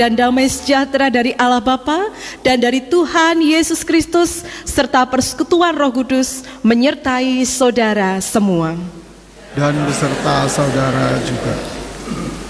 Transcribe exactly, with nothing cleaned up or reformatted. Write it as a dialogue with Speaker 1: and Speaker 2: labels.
Speaker 1: dan damai sejahtera dari Allah Bapa dan dari Tuhan Yesus Kristus serta persekutuan Roh Kudus menyertai saudara semua.
Speaker 2: Dan beserta saudara juga.